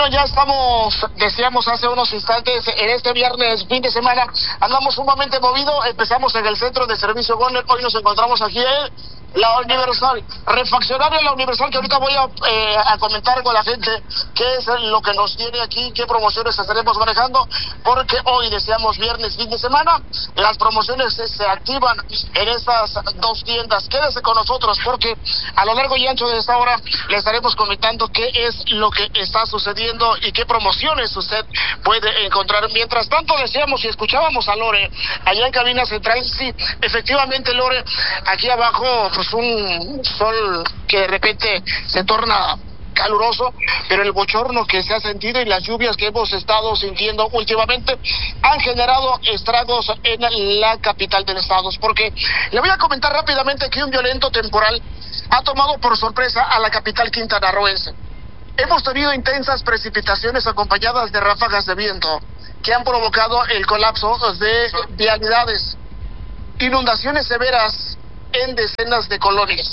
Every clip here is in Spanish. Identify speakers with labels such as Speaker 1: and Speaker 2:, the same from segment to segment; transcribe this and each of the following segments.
Speaker 1: ya estamos, decíamos hace unos instantes, en este viernes, fin de semana, andamos sumamente movido, empezamos en el centro de servicio Goner, hoy nos encontramos aquí en la Universal, refaccionaria la Universal, que ahorita voy a comentar con la gente qué es lo que nos tiene aquí, qué promociones estaremos manejando, porque hoy deseamos viernes, fin de semana, las promociones se activan en estas dos tiendas. Quédese con nosotros porque a lo largo y ancho de esta hora le estaremos comentando qué es lo que está sucediendo y qué promociones usted puede encontrar. Mientras tanto decíamos y escuchábamos a Lore allá en cabina central, sí, efectivamente Lore, aquí abajo pues un sol que de repente se torna caluroso, pero el bochorno que se ha sentido y las lluvias que hemos estado sintiendo últimamente han generado estragos en la capital del estado, porque le voy a comentar rápidamente que un violento temporal ha tomado por sorpresa a la capital quintanarroense. Hemos tenido intensas precipitaciones acompañadas de ráfagas de viento que han provocado el colapso de vialidades, inundaciones severas en decenas de colonias.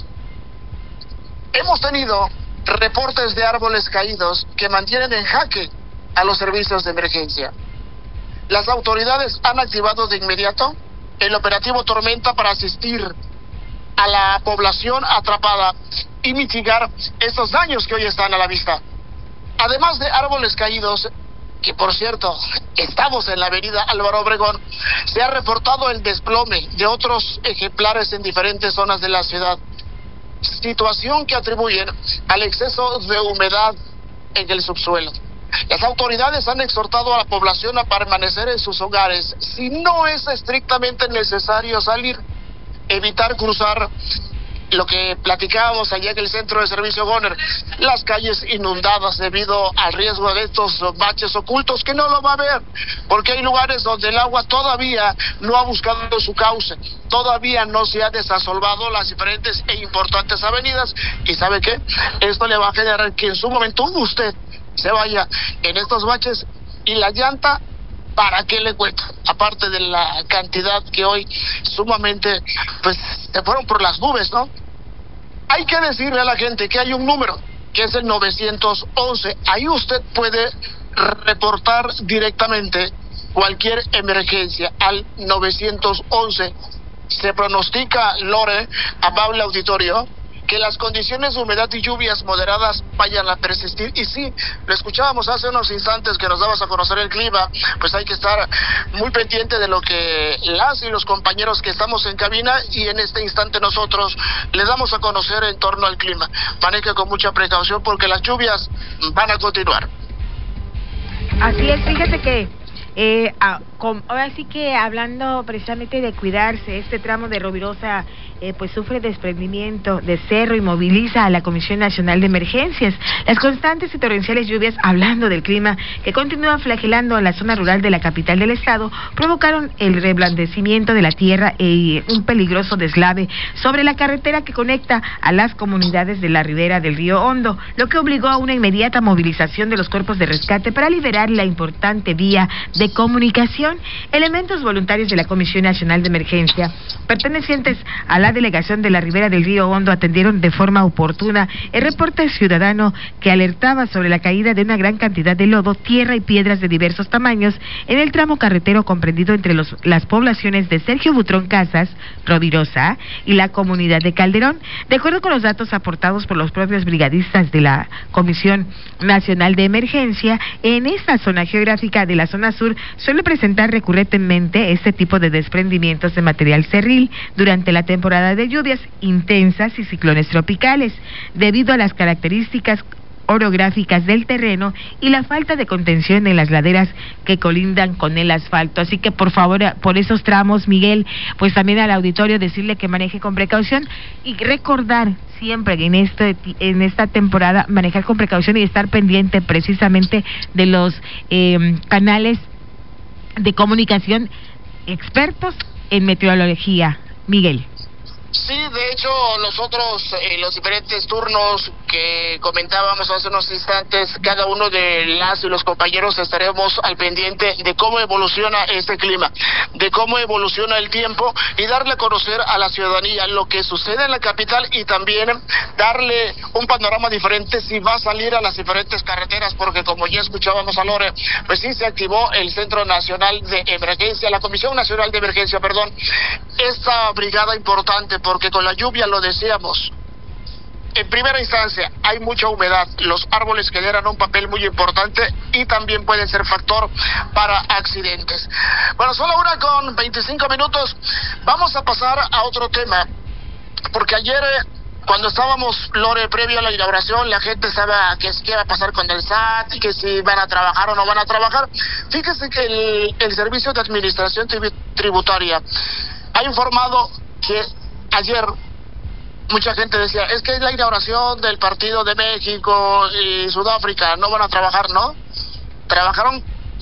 Speaker 1: Hemos tenido reportes de árboles caídos que mantienen en jaque a los servicios de emergencia. Las autoridades han activado de inmediato el operativo Tormenta para asistir a la población atrapada y mitigar estos daños que hoy están a la vista. Además de árboles caídos, que por cierto, estamos en la avenida Álvaro Obregón, se ha reportado el desplome de otros ejemplares en diferentes zonas de la ciudad, situación que atribuyen al exceso de humedad en el subsuelo. Las autoridades han exhortado a la población a permanecer en sus hogares si no es estrictamente necesario salir, evitar cruzar lo que platicábamos allá en el centro de servicio Goner, las calles inundadas debido al riesgo de estos baches ocultos que no lo va a ver, porque hay lugares donde el agua todavía no ha buscado su cauce, todavía no se ha desasolvado las diferentes e importantes avenidas, y ¿sabe qué? Esto le va a generar que en su momento usted se vaya en estos baches y la llanta, ¿para qué le cuento? Aparte de la cantidad que hoy sumamente, pues, se fueron por las nubes, ¿no? Hay que decirle a la gente que hay un número, que es el 911. Ahí usted puede reportar directamente cualquier emergencia al 911. Se pronostica, Lore, amable auditorio, que las condiciones de humedad y lluvias moderadas vayan a persistir. Y sí, lo escuchábamos hace unos instantes que nos dabas a conocer el clima, pues hay que estar muy pendiente de lo que las y los compañeros que estamos en cabina y en este instante nosotros le damos a conocer en torno al clima. Maneje con mucha precaución porque las lluvias van a continuar.
Speaker 2: Así es, fíjate que ahora sí que hablando precisamente de cuidarse, este tramo de Rovirosa pues sufre desprendimiento de cerro y moviliza a la Comisión Nacional de Emergencias. Las constantes y torrenciales lluvias, hablando del clima, que continúan flagelando a la zona rural de la capital del estado, provocaron el reblandecimiento de la tierra y un peligroso deslave sobre la carretera que conecta a las comunidades de la ribera del río Hondo, lo que obligó a una inmediata movilización de los cuerpos de rescate para liberar la importante vía de comunicación. Elementos voluntarios de la Comisión Nacional de Emergencia, pertenecientes a la delegación de la ribera del río Hondo, atendieron de forma oportuna el reporte ciudadano que alertaba sobre la caída de una gran cantidad de lodo, tierra y piedras de diversos tamaños en el tramo carretero comprendido entre las poblaciones de Sergio Butrón Casas, Rovirosa y la comunidad de Calderón. De acuerdo con los datos aportados por los propios brigadistas de la Comisión Nacional de Emergencia, en esta zona geográfica de la zona sur suele presentar recurrentemente este tipo de desprendimientos de material cerril durante la temporada de lluvias intensas y ciclones tropicales, debido a las características orográficas del terreno y la falta de contención en las laderas que colindan con el asfalto. Así que por favor, por esos tramos, Miguel, pues también al auditorio decirle que maneje con precaución y recordar siempre que en esta temporada manejar con precaución y estar pendiente precisamente de los canales de comunicación expertos en meteorología. Miguel.
Speaker 1: Sí, de hecho, nosotros los diferentes turnos que comentábamos hace unos instantes, cada uno de las y los compañeros estaremos al pendiente de cómo evoluciona este clima, de cómo evoluciona el tiempo y darle a conocer a la ciudadanía lo que sucede en la capital y también darle un panorama diferente si va a salir a las diferentes carreteras, porque como ya escuchábamos a Lore, pues sí se activó el Centro Nacional de Emergencia, la Comisión Nacional de Emergencia, perdón, esta brigada importante, porque con la lluvia lo decíamos. En primera instancia, hay mucha humedad, los árboles generan un papel muy importante y también pueden ser factor para accidentes. Bueno, son la 1:25, vamos a pasar a otro tema, porque ayer, cuando estábamos, Lore, previo a la inauguración, la gente estaba que qué va a pasar con el SAT y que si van a trabajar o no van a trabajar. Fíjese que el Servicio de Administración Tributaria ha informado que ayer mucha gente decía, es que es la inauguración del partido de México y Sudáfrica, no van a trabajar, ¿no? Trabajaron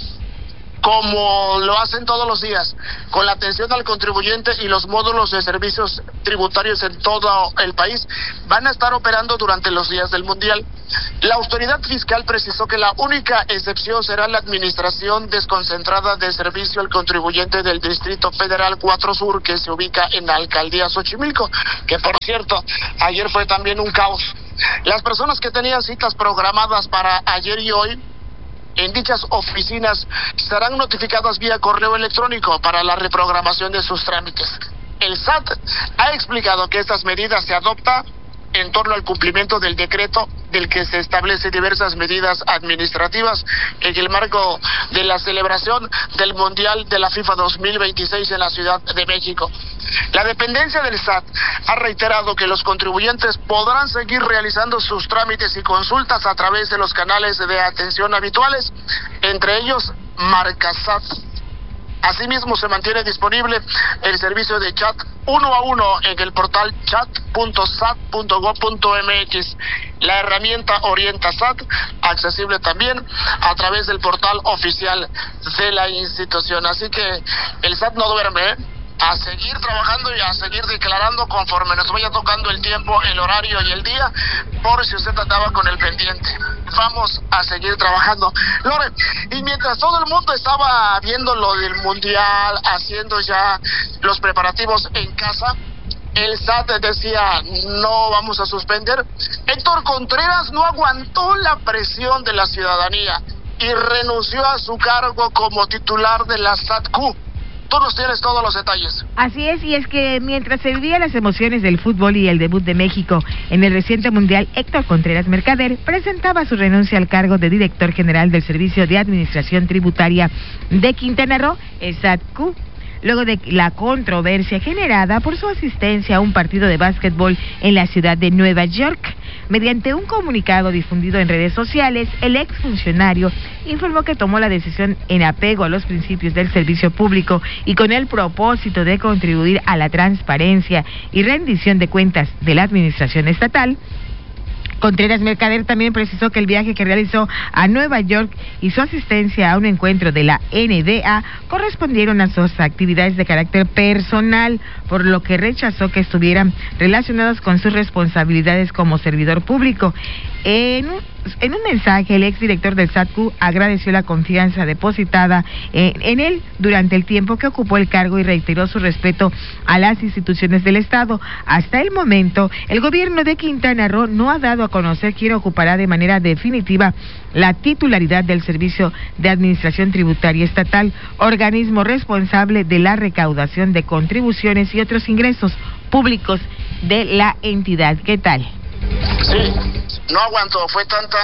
Speaker 1: como lo hacen todos los días, con la atención al contribuyente, y los módulos de servicios tributarios en todo el país van a estar operando durante los días del Mundial. La autoridad fiscal precisó que la única excepción será la administración desconcentrada de servicio al contribuyente del Distrito Federal 4 Sur, que se ubica en la alcaldía Xochimilco, que por cierto, ayer fue también un caos. Las personas que tenían citas programadas para ayer y hoy en dichas oficinas serán notificadas vía correo electrónico para la reprogramación de sus trámites. El SAT ha explicado que estas medidas se adoptan en torno al cumplimiento del decreto del que se establece diversas medidas administrativas en el marco de la celebración del Mundial de la FIFA 2026 en la Ciudad de México. La dependencia del SAT ha reiterado que los contribuyentes podrán seguir realizando sus trámites y consultas a través de los canales de atención habituales, entre ellos MarcaSAT. Asimismo, se mantiene disponible el servicio de chat 1 a 1 en el portal chat.sat.gov.mx. La herramienta Orienta SAT, accesible también a través del portal oficial de la institución. Así que el SAT no duerme, ¿eh? A seguir trabajando y a seguir declarando conforme nos vaya tocando el tiempo, el horario y el día, por si usted andaba con el pendiente. Vamos a seguir trabajando. Lore, y mientras todo el mundo estaba viendo lo del Mundial, haciendo ya los preparativos en casa, el SAT decía, no vamos a suspender. Héctor Contreras no aguantó la presión de la ciudadanía y renunció a su cargo como titular de la SATQ. Tú nos tienes todos los detalles.
Speaker 2: Así es, y es que mientras se vivían las emociones del fútbol y el debut de México en el reciente Mundial, Héctor Contreras Mercader presentaba su renuncia al cargo de director general del Servicio de Administración Tributaria de Quintana Roo, el SATQ, luego de la controversia generada por su asistencia a un partido de básquetbol en la ciudad de Nueva York. Mediante un comunicado difundido en redes sociales, el exfuncionario informó que tomó la decisión en apego a los principios del servicio público y con el propósito de contribuir a la transparencia y rendición de cuentas de la administración estatal. Contreras Mercader también precisó que el viaje que realizó a Nueva York y su asistencia a un encuentro de la NBA correspondieron a sus actividades de carácter personal, por lo que rechazó que estuvieran relacionadas con sus responsabilidades como servidor público. En un mensaje, el exdirector del SATQ agradeció la confianza depositada en él durante el tiempo que ocupó el cargo y reiteró su respeto a las instituciones del Estado. Hasta el momento, el gobierno de Quintana Roo no ha dado a conocer quién ocupará de manera definitiva la titularidad del Servicio de Administración Tributaria Estatal, organismo responsable de la recaudación de contribuciones y otros ingresos públicos de la entidad. ¿Qué tal?
Speaker 1: Sí, no aguantó, fue tanta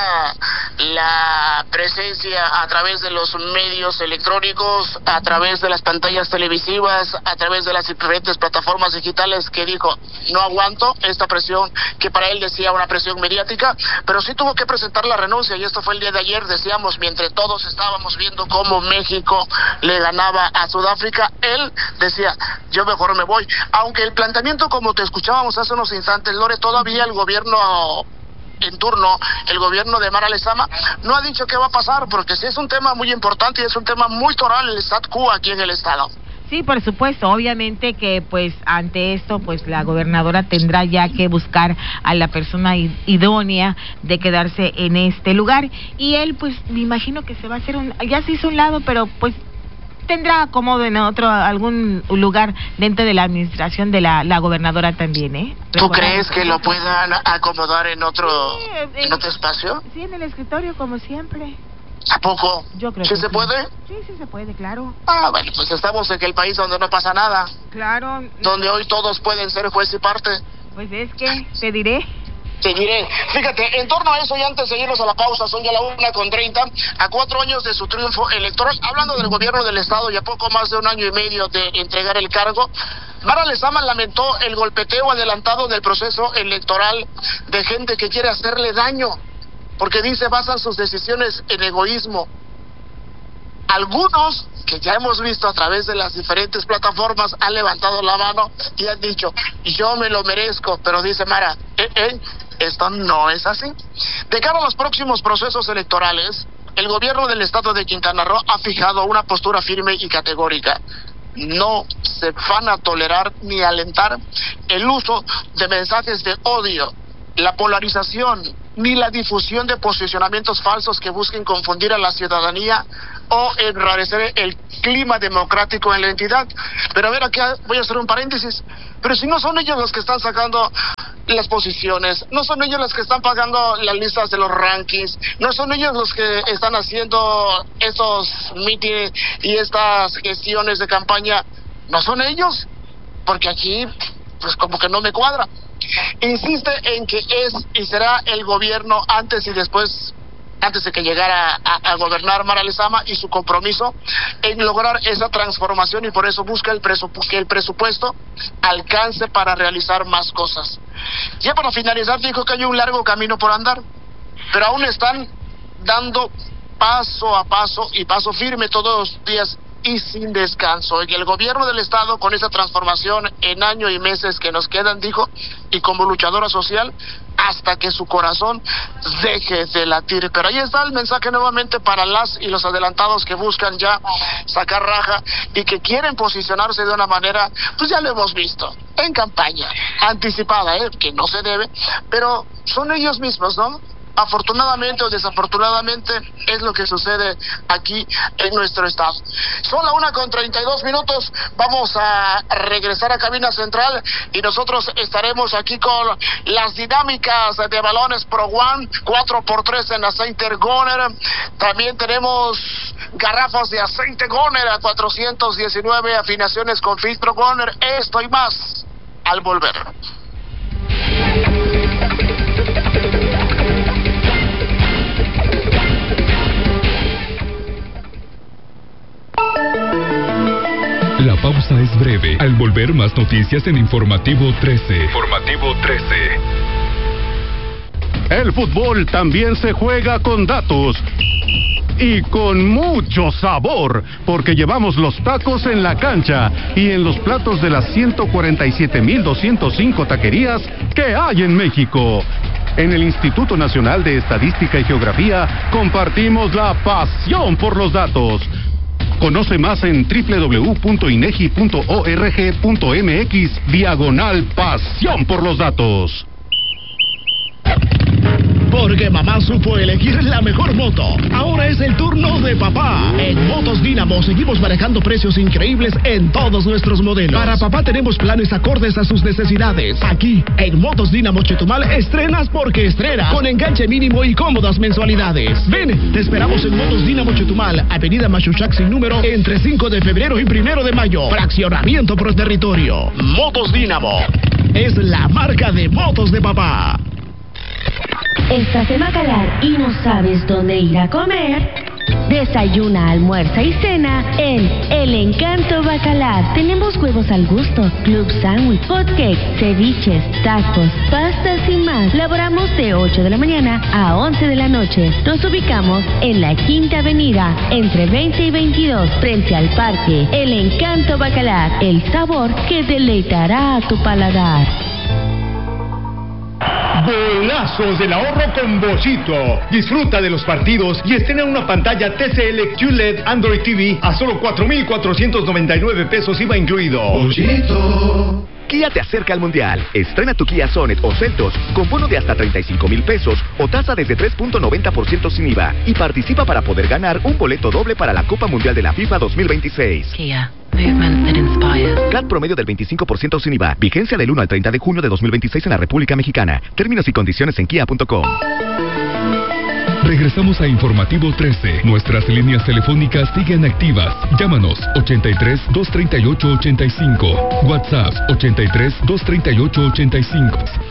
Speaker 1: la presencia a través de los medios electrónicos, a través de las pantallas televisivas, a través de las diferentes plataformas digitales, que dijo, no aguanto esta presión, que para él decía una presión mediática, pero sí tuvo que presentar la renuncia, y esto fue el día de ayer, decíamos, mientras todos estábamos viendo cómo México le ganaba a Sudáfrica, él decía, yo mejor me voy, aunque el planteamiento, como te escuchábamos hace unos instantes, Lore, todavía el gobierno en turno, el gobierno de Mara Lezama, no ha dicho qué va a pasar, porque sí es un tema muy importante y es un tema muy toral el SATQ aquí en el estado.
Speaker 2: Sí, por supuesto, obviamente que pues ante esto pues la gobernadora tendrá ya que buscar a la persona idónea de quedarse en este lugar y él pues me imagino que se va a hacer ya se hizo un lado, pero pues tendrá acomodo en algún lugar dentro de la administración de la gobernadora también, ¿eh?
Speaker 1: ¿Tú crees que lo puedan acomodar en otro espacio?
Speaker 2: Sí, en el escritorio como siempre.
Speaker 1: ¿A poco?
Speaker 2: Yo creo
Speaker 1: ¿Sí
Speaker 2: que
Speaker 1: se puede?
Speaker 2: Sí, sí se puede, claro.
Speaker 1: Bueno, pues estamos en el país donde no pasa nada.
Speaker 2: Claro.
Speaker 1: Donde hoy todos pueden ser juez y parte.
Speaker 2: Pues es que, te diré.
Speaker 1: Fíjate, en torno a eso y antes de irnos a la pausa, son ya la 1:30, a 4 años de su triunfo electoral, hablando del gobierno del estado y a poco más de 1 año y medio de entregar el cargo, Mara Lezama lamentó el golpeteo adelantado del proceso electoral de gente que quiere hacerle daño, porque dice basan sus decisiones en egoísmo. Algunos que ya hemos visto a través de las diferentes plataformas han levantado la mano y han dicho, yo me lo merezco, pero dice Mara, esto no es así. De cara a los próximos procesos electorales, el gobierno del estado de Quintana Roo ha fijado una postura firme y categórica. No se van a tolerar ni alentar el uso de mensajes de odio, la polarización, ni la difusión de posicionamientos falsos que busquen confundir a la ciudadanía o enrarecer el clima democrático en la entidad. Pero a ver, aquí voy a hacer un paréntesis. Pero si no son ellos los que están sacando las posiciones, no son ellos los que están pagando las listas de los rankings, no son ellos los que están haciendo estos mítines y estas gestiones de campaña, no son ellos, porque aquí pues como que no me cuadra. Insiste en que es y será el gobierno antes y después, antes de que llegara a gobernar Mara Lezama, y su compromiso en lograr esa transformación, y por eso busca que el presupuesto alcance para realizar más cosas. Ya para finalizar, dijo que hay un largo camino por andar, pero aún están dando paso a paso y paso firme todos los días y sin descanso. Y el gobierno del estado, con esa transformación en año y meses que nos quedan, dijo, y como luchadora social, hasta que su corazón deje de latir. Pero ahí está el mensaje nuevamente para las y los adelantados que buscan ya sacar raja y que quieren posicionarse de una manera, pues ya lo hemos visto, en campaña anticipada, que no se debe, pero son ellos mismos, ¿no? Afortunadamente o desafortunadamente es lo que sucede aquí en nuestro estado. Son la 1:32, vamos a regresar a cabina central y nosotros estaremos aquí con las dinámicas de balones Pro One, 4x3 en aceite Goner. También tenemos garrafas de aceite Goner a 419, afinaciones con filtro Goner, esto y más al volver.
Speaker 3: La pausa es breve. Al volver, más noticias en Informativo 13. Informativo 13.
Speaker 4: El fútbol también se juega con datos y con mucho sabor, porque llevamos los tacos en la cancha y en los platos de las 147,205 taquerías que hay en México. En el Instituto Nacional de Estadística y Geografía compartimos la pasión por los datos. Conoce más en www.inegi.org.mx/pasión por los datos.
Speaker 5: Porque mamá supo elegir la mejor moto. Ahora es el turno de papá. En Motos Dínamo seguimos manejando precios increíbles en todos nuestros modelos. Para papá tenemos planes acordes a sus necesidades. Aquí, en Motos Dínamo Chetumal, estrenas porque estrenas. Con enganche mínimo y cómodas mensualidades. Ven, te esperamos en Motos Dínamo Chetumal, Avenida Machuchac sin número, entre 5 de febrero y 1 de mayo. Fraccionamiento por territorio. Motos Dínamo es la marca de motos de papá.
Speaker 6: ¿Estás en Bacalar y no sabes dónde ir a comer? Desayuna, almuerza y cena en El Encanto Bacalar. Tenemos huevos al gusto, club sándwich, hotcake, ceviches, tacos, pastas y más. Laboramos de 8 de la mañana a 11 de la noche. Nos ubicamos en la Quinta Avenida, entre 20 y 22, frente al parque. El Encanto Bacalar, el sabor que deleitará a tu paladar.
Speaker 7: Golazos del ahorro con Bollito. Disfruta de los partidos y estrena una pantalla TCL QLED Android TV a solo 4,499 pesos IVA incluido.
Speaker 8: Bollito. Kia te acerca al Mundial. Estrena tu Kia Sonet o Seltos con bono de hasta 35,000 pesos o tasa desde 3.90% sin IVA y participa para poder ganar un boleto doble para la Copa Mundial de la FIFA 2026.
Speaker 9: Kia. Movement that inspires.
Speaker 8: CAT promedio del 25% sin IVA. Vigencia del 1 al 30 de junio de 2026 en la República Mexicana. Términos y condiciones en kia.com.
Speaker 3: Regresamos a Informativo 13. Nuestras líneas telefónicas siguen activas. Llámanos 83 238 85. WhatsApp 83 238 85.